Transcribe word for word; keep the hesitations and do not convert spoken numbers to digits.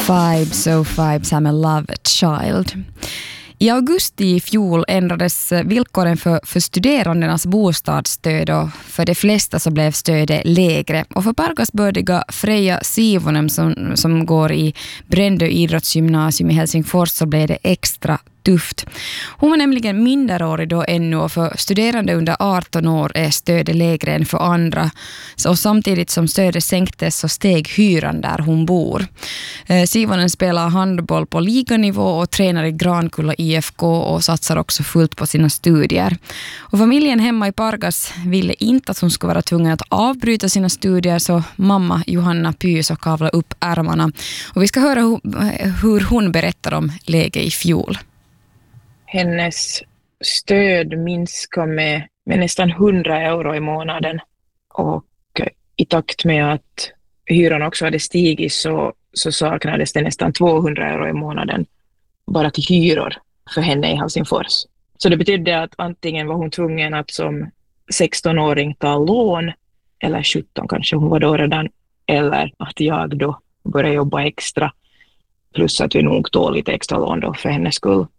Five So Fibes I'm a Love Child. I augusti i fjol ändrades villkoren för, för studerandenas bostadsstöd och för de flesta så blev stödet lägre. Och för Pargasbördiga Freja Sivonen som, som går i Brändö idrottsgymnasium i Helsingfors så blev det extra tufft. Hon var nämligen minderårig då ännu och för studerande under arton år är stödet lägre än för andra. Så samtidigt som stödet sänktes så steg hyran där hon bor. Eh, Sivonen spelar handboll på liganivå och tränar i Grankulla I F K och satsar också fullt på sina studier. Och familjen hemma i Pargas ville inte att hon skulle vara tvungen att avbryta sina studier så mamma Johanna Pys och kavla upp ärmarna. Och vi ska höra hur, hur hon berättar om läget i fjol. Hennes stöd minskar med, med nästan hundra euro i månaden och i takt med att hyran också hade stigit så, så saknades det nästan tvåhundra euro i månaden bara till hyror för henne i Helsingfors. Så det betydde att antingen var hon tvungen att som sexton-åring ta lån, eller sjutton kanske hon var då redan, eller att jag då började jobba extra, plus att vi nog tog lite extra lån då för hennes skull.